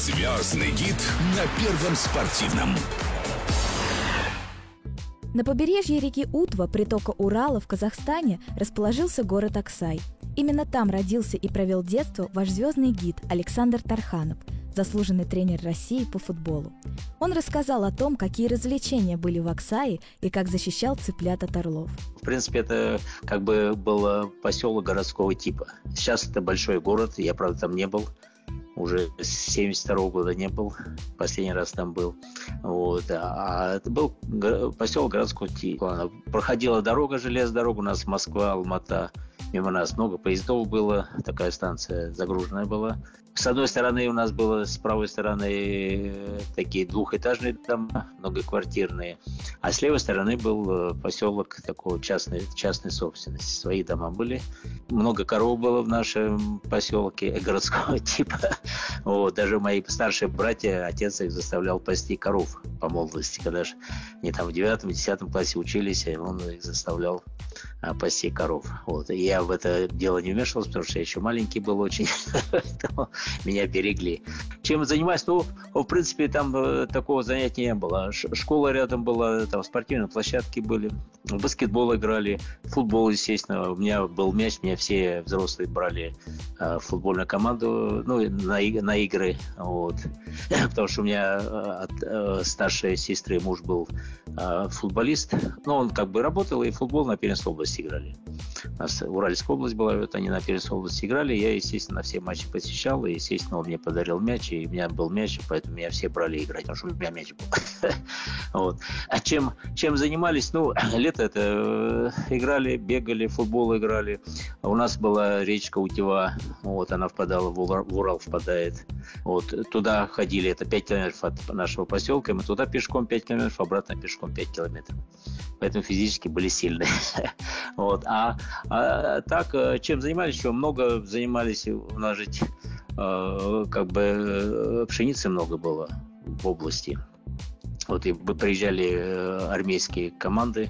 Звездный гид на Первом спортивном. На побережье реки Утва, притока Урала в Казахстане, расположился город Аксай. Именно там родился и провел детство ваш звездный гид Александр Тарханов, заслуженный тренер России по футболу. Он рассказал о том, какие развлечения были в Аксае и как защищал цыплят от орлов. В принципе, это как бы был поселок городского типа. Сейчас это большой город, я, правда, там не был. Уже с 72-го года не был, последний раз там был. Вот. А это был поселок городского типа. Проходила дорога, железная дорога, у нас Москва, Алмата. Мимо нас много поездов было, такая станция загруженная была. С одной стороны у нас было, с правой стороны такие двухэтажные дома, многоквартирные, а с левой стороны был поселок такой частной собственности. Свои дома были. Много коров было в нашем поселке городского типа. Вот. Даже мои старшие братья, отец их заставлял пасти коров по молодости, когда же они там в 9-10 классе учились, и он их заставлял пасти коров. Вот. И я в это дело не вмешивался, потому что я еще маленький был очень. Меня берегли. Чем занимаюсь? Ну, в принципе, там такого занятия не было. Школа рядом была, там спортивные площадки были, в баскетбол играли, футбол, естественно. У меня был мяч, меня все взрослые брали в футбольную команду, ну, на игры. Вот. Потому что у меня от старшей сестры муж был футболист. Но он как бы работал, и футбол на Пермской области играли. У нас Уральская область была, вот они на Пермской области играли. Я, естественно, все матчи посещал, и, естественно, он мне подарил мяч, и у меня был мяч, поэтому меня все брали играть, потому что у меня мяч был. Вот. А чем занимались? Ну, лето это играли, бегали, футбол играли. У нас была речка Утева, вот, она впадала в Урал, впадает. Вот, туда ходили, это 5 километров от нашего поселка, мы туда пешком 5 километров, обратно пешком 5 километров. Поэтому физически были сильные. Вот. А так, чем занимались? Еще много занимались, у нас же как бы пшеницы много было в области. Вот и приезжали армейские команды,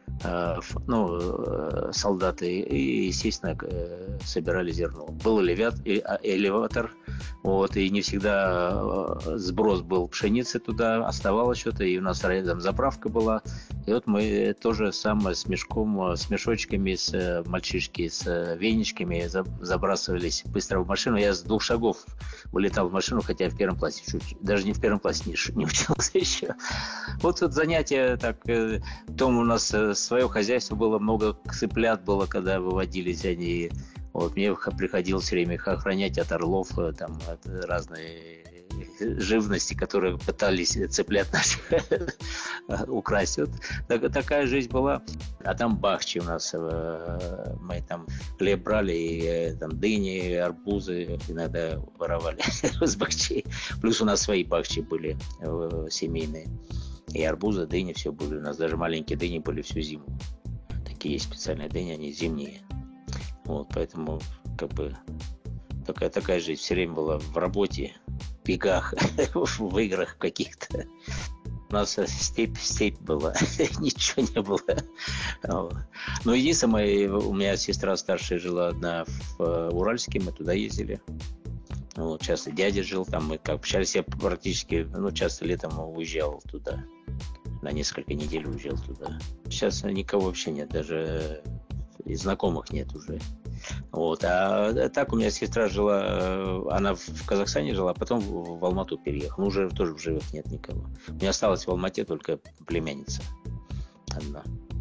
солдаты, и, естественно, собирали зерно. Был элеватор, вот, и не всегда сброс был пшеницы туда, оставалось что-то, и у нас рядом заправка была. И вот мы тоже самое с мешочками, с мальчишки, с веничками забрасывались быстро в машину. Я с 2 шагов вылетал в машину, хотя в первом классе даже не в первом классе не учился еще. Вот занятия так. Потом у нас свое хозяйство было, много цыплят было, когда выводились они. Вот, мне приходилось все время их охранять от орлов, там, от разной живности, которые пытались цыплят наших украсть. Вот такая жизнь была. А там бахчи у нас. Мы там хлеб брали, и там дыни, арбузы иногда воровали с бахчей. Плюс у нас свои бахчи были семейные. И арбузы, дыни, все были. У нас даже маленькие дыни были всю зиму. Такие есть специальные дыни, они зимние. Вот, поэтому как бы такая жизнь все время была в работе, в бегах, в играх каких-то. У нас степь была, ничего не было. Но единственное, у меня сестра старшая жила одна в Уральске, мы туда ездили. Вот, часто дядя жил там, мы как общались, я практически, часто летом уезжал туда. На несколько недель уезжал туда. Сейчас никого вообще нет, даже и знакомых нет уже. Вот. А так у меня сестра жила, она в Казахстане жила, а потом в Алмату переехала. Уже тоже в живых нет никого. У меня осталась в Алмате только племянница одна.